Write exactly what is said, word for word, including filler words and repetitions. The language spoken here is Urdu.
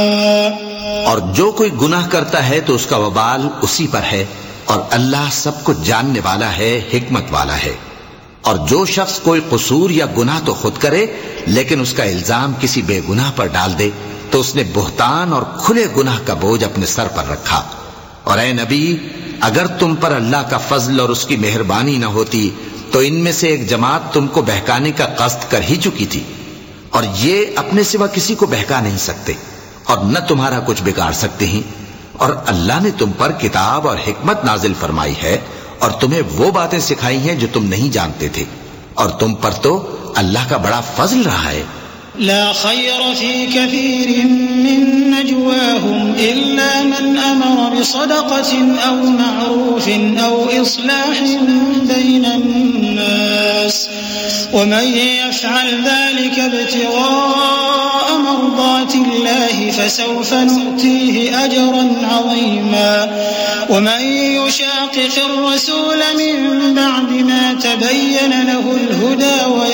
اور جو کوئی گناہ کرتا ہے تو اس کا وبال اسی پر ہے، اور اللہ سب کچھ جاننے والا ہے، حکمت والا ہے۔ اور جو شخص کوئی قصور یا گناہ تو خود کرے لیکن اس کا الزام کسی بے گناہ پر ڈال دے تو اس نے بہتان اور کھلے گناہ کا بوجھ اپنے سر پر رکھا۔ اور اے نبی، اگر تم پر اللہ کا فضل اور اس کی مہربانی نہ ہوتی تو ان میں سے ایک جماعت تم کو بہکانے کا قصد کر ہی چکی تھی، اور یہ اپنے سوا کسی کو بہکا نہیں سکتے اور نہ تمہارا کچھ بگاڑ سکتے ہیں۔ اور اللہ نے تم پر کتاب اور حکمت نازل فرمائی ہے اور تمہیں وہ باتیں سکھائی ہیں جو تم نہیں جانتے تھے، اور تم پر تو اللہ کا بڑا فضل رہا ہے۔ لا خير في كثير من نجواهم إلا من أمر بصدقة أو معروف أو إصلاح بين الناس ومن يفعل ذلك ابتغاء مرضات الله فسوف نؤتيه أجرا عظيما ومن يشاقق الرسول من بعد ما تبين له الهدى